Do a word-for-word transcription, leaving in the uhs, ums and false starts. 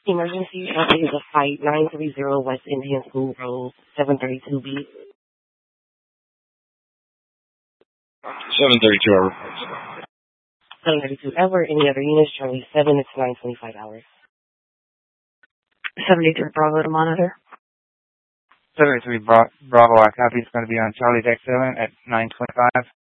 Emergency traffic is a flight nine three zero West Indian School Road, seven thirty-two B. seven thirty-two hour. seven thirty-two ever. Any other units? Charlie seven, it's nine twenty-five hours. seventy-three Bravo to monitor. seventy-three Bra- Bravo, I copy. It's going to be on Charlie Deck seven at nine twenty-five.